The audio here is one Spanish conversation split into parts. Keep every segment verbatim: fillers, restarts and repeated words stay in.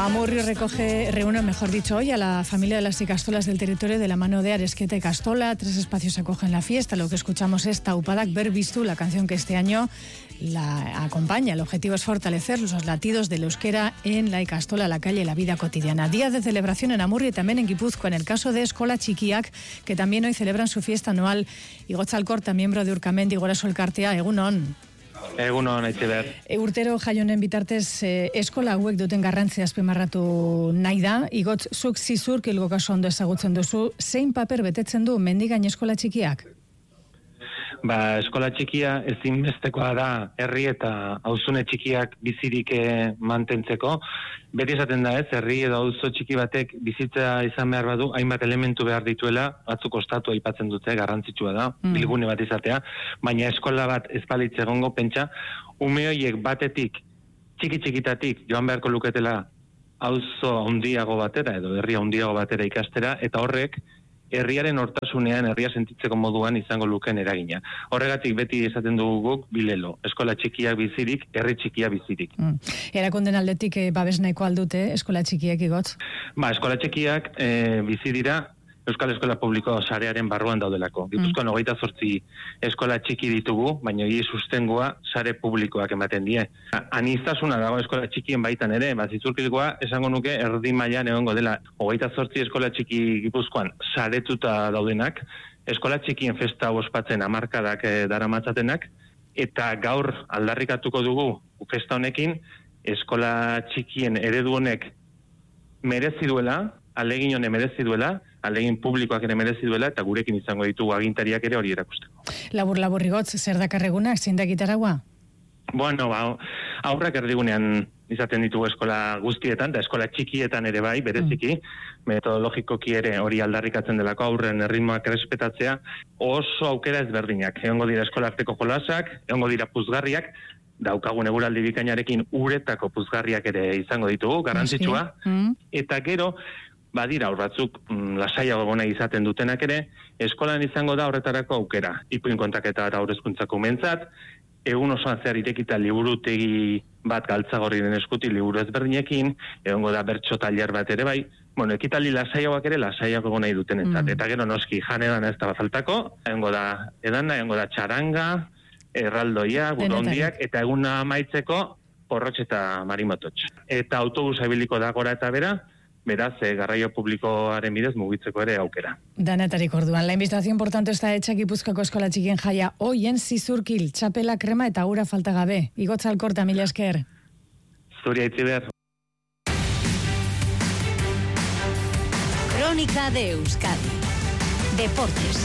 Amurrio recoge, reúne, mejor dicho, hoy a la familia de las ikastolas del territorio de la mano de Aresqueta y Castola. Tres espacios acogen la fiesta. Lo que escuchamos es Taupadak Berbiztu, la canción que este año la acompaña. El objetivo es fortalecer los latidos del euskera en la ikastola, la calle y la vida cotidiana. Día de celebración en Amurrio y también en Guipúzcoa, en el caso de Eskola Txikiak, que también hoy celebran su fiesta anual. Igotz Alkorta, miembro de Urkamendi Guraso Elkartea, egunon. Egunon, Aitziber. E, urtero jaionen bitartez e, eskola hauek duten garrantzia azpimarratu nahi da. Igotz, zuk zizur kilgo kaso ondo ezagutzen duzu, zein paper betetzen du mendigain eskola txikiak? Ba, eskola txikia ezinbestekoa da herri eta auzune txikiak bizirik mantentzeko. Beti esaten da ez, herri edo auzo txiki batek bizitza izan behar badu, hainbat elementu behar dituela, batzuk ostatu aipatzen dute, garrantzitsua da, mm. bilgune bat izatea, baina eskola bat ez balitz egongo, pentsa, ume horiek batetik, txiki txikitatik, joan beharko luketela auzo handiago batera, edo herri handiago batera ikastera, eta horrek, herriaren hortasunean, herria sentitzeko moduan izango luken eragina. Horregatik beti esaten dugu guk bilelo, eskola txikiak bizirik, herri txikia bizirik. Mm. Erakunden aldetik e, babes nahiko aldute eskola txikiak, Igotz? Ba, eskola txikiak e, bizi dira Euskal Eskola Publiko sarearen barruan daudelako. Gipuzkoan mm. hogeita zortzi eskola txiki ditugu, baina hori sustengua sare publikoak ematen die. Aniztasuna dago eskola txikien baitan ere, bazitzurkilgoa esango nuke erdi mailan egongo dela. Hogeita zortzi eskola txiki Gipuzkoan saretuta daudenak, eskola txikien festa ospatzen hamarkadak e, daramatzatenak, eta gaur aldarrikatuko dugu festa honekin, eskola txikien eredu honek merezi duela, alegin hone merezi duela, alegin publikoak ere merezi duela, eta gurekin izango ditugu agintariak ere hori erakusteko. Labur-labur Igotz, zer dakarregunak, zein da gitaragua? Bueno, ba, aurrak erdigunean izaten ditugu eskola guztietan, da eskola txikietan ere bai, bereziki, mm. metodologikoki ere hori aldarrikatzen delako aurren erritmoak errespetatzea, oso aukera ezberdinak. Egongo dira eskolarteko jolasak, egongo dira puzgarriak, daukagun eguraldi bikainarekin uretako puzgarriak ere izango ditugu, garrantzitsua, mm. eta gero, badira aur batzuk mm, lasaiago gona izaten dutenak ere, eskolan izango da horretarako aukera. Ipuin kontaketa eta aurrezkuntzako mentzat, egun osoan zehar irekita liburutegi bat galtzagorri den eskuti liburu ezberdinekin, egongo da bertso tailer bat ere bai, bueno, ekitali lasaiagoak ere lasaiago gona dutenentzat. Mm. Eta gero noski jan edan ez da bazaltako, egongo da edana, egongo da txaranga, erraldoia, burondiak, eta eguna amaitzeko porrotx eta marimototx. Eta autobusa ibiliko da gora eta bera, beraz, eh, garraio publikoaren bidez mugitzeko ere aukera. Danetarik orduan, la invitación por tanto está hecha Gipuzkoako eskola txikien jaia hoien zizurkil, txapela, krema eta ura falta gabe. Igotz Alkorta, mila esker. Zuri Aitziber. Crónica de Euskadi. Deportes.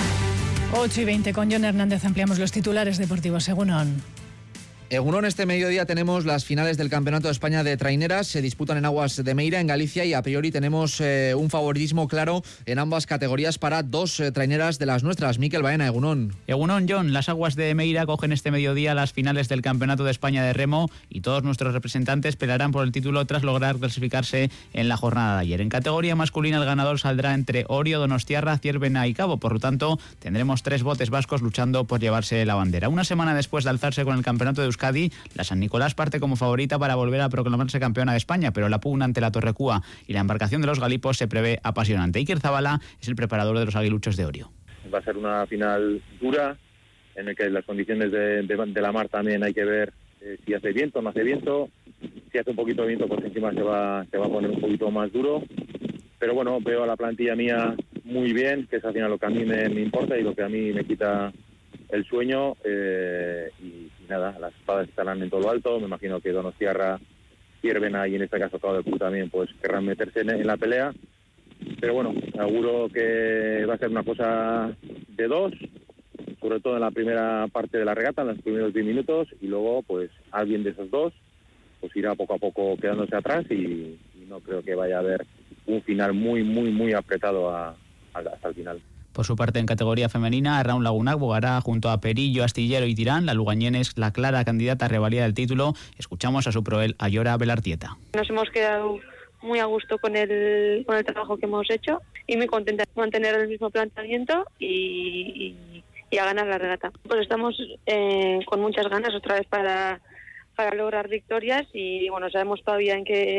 ocho y veinte con Jon Hernández ampliamos los titulares deportivos. Egunon. Egunon, este mediodía tenemos las finales del Campeonato de España de Traineras, se disputan en aguas de Meira, en Galicia, y a priori tenemos eh, un favoritismo claro en ambas categorías para dos eh, traineras de las nuestras. Mikel Baena, Egunon. Egunon, Jon, las aguas de Meira cogen este mediodía las finales del Campeonato de España de Remo y todos nuestros representantes pelearán por el título tras lograr clasificarse en la jornada de ayer. En categoría masculina el ganador saldrá entre Orio, Donostiarra, Ciervena y Cabo, por lo tanto tendremos tres botes vascos luchando por llevarse la bandera. Una semana después de alzarse con el Campeonato de Euskadi, la San Nicolás parte como favorita para volver a proclamarse campeona de España, pero la pugna ante la Torrecúa y la embarcación de los Galipos se prevé apasionante. Iker Zabala es el preparador de los aguiluchos de Orio. Va a ser una final dura, en la que las condiciones de, de, de la mar también hay que ver eh, si hace viento o no hace viento. Si hace un poquito de viento, pues encima se va, se va a poner un poquito más duro. Pero bueno, veo a la plantilla mía muy bien, que es al final lo que a mí me, me importa y lo que a mí me quita el sueño, eh, y, y nada, las espadas estarán en todo lo alto. Me imagino que Donostiarra, Ciervena y en este caso Cabo de Cruz también pues querrán meterse en, en la pelea, pero bueno, seguro que va a ser una cosa de dos, sobre todo en la primera parte de la regata, en los primeros diez minutos, y luego pues alguien de esos dos pues irá poco a poco quedándose atrás, y, y no creo que vaya a haber un final muy muy muy apretado a, a, hasta el final. Por su parte, en categoría femenina, Raúl Lagunac bogará junto a Perillo, Astillero y Tirán. La lugañena es la clara candidata a revalida del título. Escuchamos a su proel Ayora Belartieta. Nos hemos quedado muy a gusto con el, con el trabajo que hemos hecho y muy contenta de mantener el mismo planteamiento y, y, y a ganar la regata. Pues estamos eh, con muchas ganas otra vez para, para lograr victorias y bueno, sabemos todavía en qué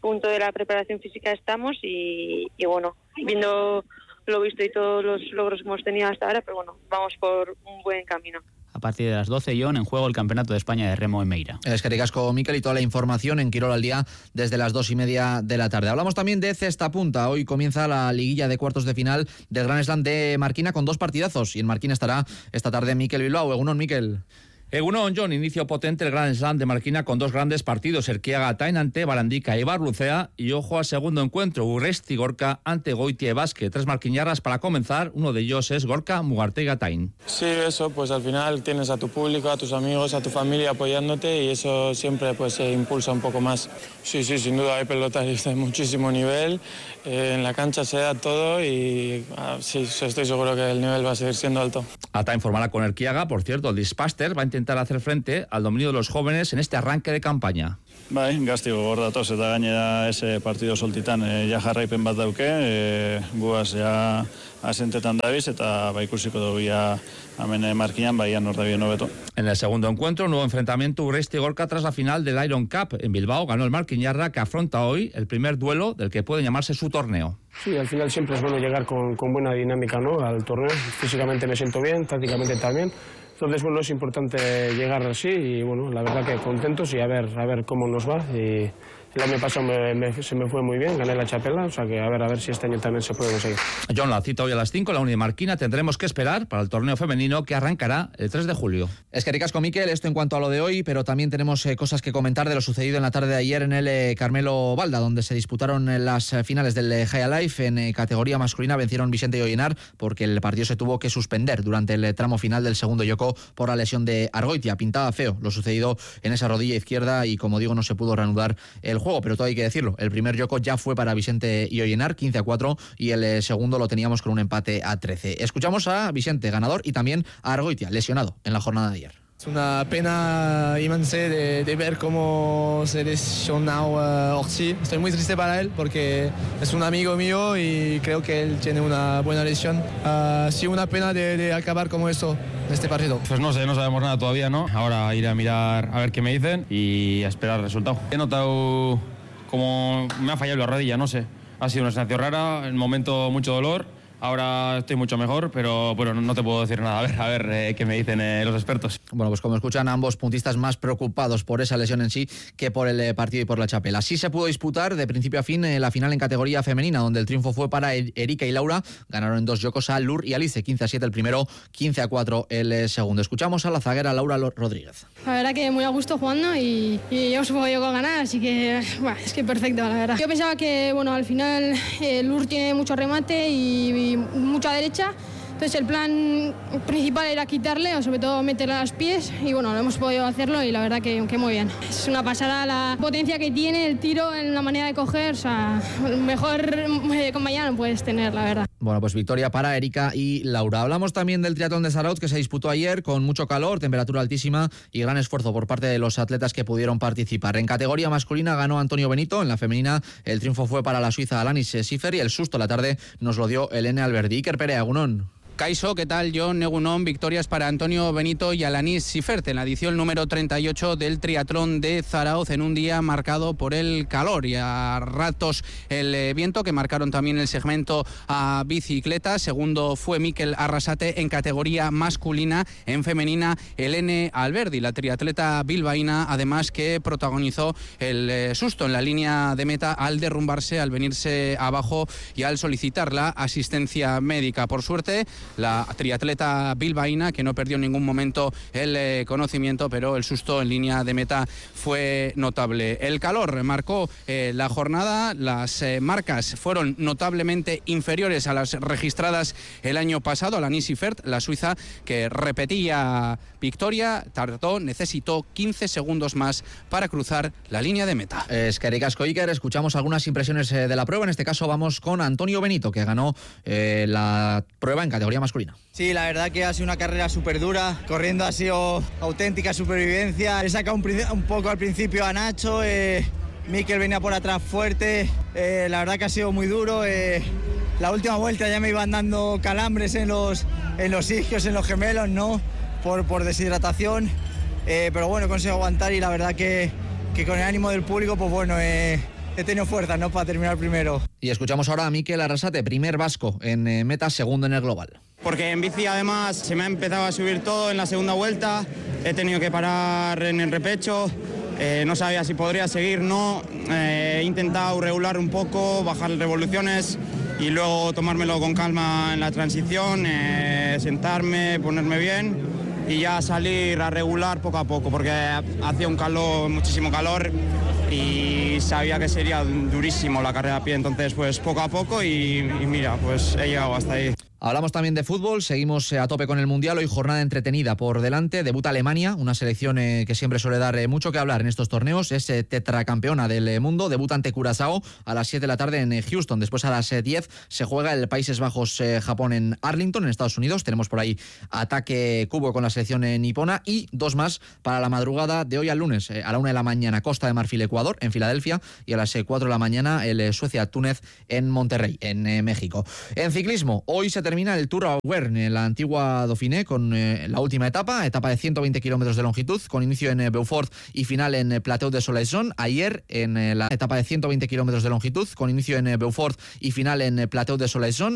punto de la preparación física estamos y, y bueno, viendo lo visto y todos los logros que hemos tenido hasta ahora, pero bueno, vamos por un buen camino. A partir de las doce, Jon, en juego el Campeonato de España de Remo en Meira. Es que ricasco, Mikel, y toda la información en Quirol al día desde las dos y media de la tarde. Hablamos también de cesta punta. Hoy comienza la liguilla de cuartos de final del Grand Slam de Marquina con dos partidazos. Y en Marquina estará esta tarde Mikel Bilbao. Egunon, Mikel. Egunon, Jon, inicio potente el Grand Slam de Marquina con dos grandes partidos, Erquiaga Tain ante Barandica y Barlucea, y ojo al segundo encuentro, Urresti Gorka ante Goitie Basque. Tres marquiñarras para comenzar, uno de ellos es Gorka Mugartega Tain. Sí, eso, pues al final tienes a tu público, a tus amigos, a tu familia apoyándote y eso siempre pues se impulsa un poco más. Sí, sí, sin duda hay pelotas de muchísimo nivel, eh, en la cancha se da todo y ah, sí, estoy seguro que el nivel va a seguir siendo alto. Ata informará con Erquiaga, por cierto, el Dispaster va a intentar hacer frente al dominio de los jóvenes en este arranque de campaña. Bai, gaztigo gor datoz eta gainera ese partido soltitan e, ja jarraipen bat dauke, e, guaz ja asentetan dabiz eta ba ikusiko dugu ja hemen Markinan baian nor dabien hobeto. En el segundo encuentro, nuevo enfrentamiento Urresti Gorka tras la final del Iron Cup en Bilbao. Ganó el marquiñarra, que afronta hoy el primer duelo del que puede llamarse su torneo. Sí, al final siempre es bueno llegar con, con buena dinámica, ¿no?, al torneo. Físicamente me siento bien, tácticamente también. Entonces, bueno, es importante llegar así y, bueno, la verdad que contentos y a ver, a ver cómo nos va. Y el año pasado me, me, se me fue muy bien, gané la chapela, o sea que a ver, a ver si este año también se puede conseguir. Jon, la cita hoy a las cinco, la Unimarquina, tendremos que esperar para el torneo femenino que arrancará el tres de julio. Es que ricasco, Mikel, esto en cuanto a lo de hoy, pero también tenemos eh, cosas que comentar de lo sucedido en la tarde de ayer en el eh, Carmelo Balda, donde se disputaron eh, las eh, finales del eh, High Life. En eh, categoría masculina vencieron Vicente y Ollenar porque el partido se tuvo que suspender durante el eh, tramo final del segundo yoko por la lesión de Argoitia. Pintaba feo lo sucedido en esa rodilla izquierda y, como digo, no se pudo reanudar el juego, pero todo hay que decirlo. El primer yoko ya fue para Vicente y Ollenar, quince a cuatro, y el eh, segundo lo teníamos con un empate a trece. Escuchamos a Vicente, ganador, y también a Argoitia, lesionado en la jornada de ayer. Es una pena inmensa de, de ver cómo se lesionó uh, Ortiz. Estoy muy triste para él porque es un amigo mío y creo que él tiene una buena lesión. Uh, sí, una pena de, de acabar como esto en este partido. Pues no sé, no sabemos nada todavía, ¿no? Ahora ir a mirar a ver qué me dicen y a esperar el resultado. He notado como me ha fallado la rodilla, no sé. Ha sido una sensación rara, en el momento mucho dolor. Ahora estoy mucho mejor, pero bueno, no te puedo decir nada. A ver, a ver eh, qué me dicen eh, los expertos. Bueno, pues como escuchan, ambos puntistas más preocupados por esa lesión en sí que por el eh, partido y por la chapela. Sí se pudo disputar de principio a fin eh, la final en categoría femenina, donde el triunfo fue para Erika y Laura. Ganaron en dos yokos a Lur y Alice, quince a siete el primero, quince a cuatro el eh, segundo. Escuchamos a la zaguera Laura Rodríguez. La verdad que muy a gusto jugando y, y yo supongo yo con ganar, así que bueno, es que perfecto, la verdad. Yo pensaba que bueno, al final eh, Lur tiene mucho remate y, y mucha derecha. Entonces el plan principal era quitarle o sobre todo meterle a los pies y bueno, lo hemos podido hacerlo y la verdad que, que muy bien. Es una pasada la potencia que tiene, el tiro, en la manera de coger, o sea, mejor eh, compañía no puedes tener, la verdad. Bueno, pues victoria para Erika y Laura. Hablamos también del triatlón de Zarautz que se disputó ayer con mucho calor, temperatura altísima y gran esfuerzo por parte de los atletas que pudieron participar. En categoría masculina ganó Antonio Benito, en la femenina el triunfo fue para la suiza Alanis Schiffer y el susto la tarde nos lo dio Elena Alberdi. Iker Perea, Agunón. Kaixo, ¿qué tal? Jon, Egunon, victorias para Antonio Benito y Alanis Schiffer en la edición número treinta y ocho del triatlón de Zarautz en un día marcado por el calor y a ratos el viento que marcaron también el segmento a bicicleta. Segundo fue Mikel Arrasate en categoría masculina. En femenina, Elena Alberdi, la triatleta bilbaína, además que protagonizó el susto en la línea de meta al derrumbarse, al venirse abajo y al solicitar la asistencia médica. Por suerte, la triatleta bilbaína, que no perdió en ningún momento el eh, conocimiento, pero el susto en línea de meta fue notable. El calor marcó eh, la jornada, las eh, marcas fueron notablemente inferiores a las registradas el año pasado. Alanis Schiffer, la suiza, que repetía victoria, tardó, necesitó quince segundos más para cruzar la línea de meta. Es que ricasco, Iker. Escuchamos algunas impresiones eh, de la prueba. En este caso vamos con Antonio Benito, que ganó eh, la prueba en categoría masculina. Sí, la verdad que ha sido una carrera súper dura, corriendo ha sido auténtica supervivencia. He sacado un, un poco al principio a Nacho, eh, Mikel venía por atrás fuerte, eh, la verdad que ha sido muy duro. Eh, la última vuelta ya me iban dando calambres en los, en los isquios, en los gemelos, ¿no? Por, por deshidratación, eh, pero bueno, consigo aguantar y la verdad que, que con el ánimo del público, pues bueno, eh, he tenido fuerza, ¿no?, para terminar primero. Y escuchamos ahora a Mikel Arrasate, primer vasco en eh, meta, segundo en el global. Porque en bici además se me ha empezado a subir todo en la segunda vuelta, he tenido que parar en el repecho, eh, no sabía si podría seguir, no, eh, he intentado regular un poco, bajar revoluciones y luego tomármelo con calma en la transición, eh, sentarme, ponerme bien y ya salir a regular poco a poco, porque hacía un calor, muchísimo calor y sabía que sería durísimo la carrera a pie, entonces pues poco a poco y, y mira, pues he llegado hasta ahí. Hablamos también de fútbol, seguimos a tope con el Mundial, hoy jornada entretenida por delante, debuta Alemania, una selección eh, que siempre suele dar eh, mucho que hablar en estos torneos, es eh, tetracampeona del eh, mundo, debuta ante Curazao a las siete de la tarde en eh, Houston, después a las eh, diez se juega el Países Bajos-Japón eh, en Arlington, en Estados Unidos, tenemos por ahí ataque cubo con la selección eh, nipona y dos más para la madrugada de hoy al lunes, eh, a la una de la mañana Costa de Marfil-Ecuador en Filadelfia y a las eh, cuatro de la mañana el eh, Suecia-Túnez en Monterrey, en eh, México. En ciclismo, hoy se termina el Tour Auvergne en la antigua Dauphiné con eh, la última etapa, etapa de ciento veinte kilómetros de longitud, con inicio en eh, Beaufort y final en eh, Plateau de Soleilson. Ayer en eh, la etapa de ciento veinte kilómetros de longitud, con inicio en eh, Beaufort y final en eh, Plateau de Soleilson.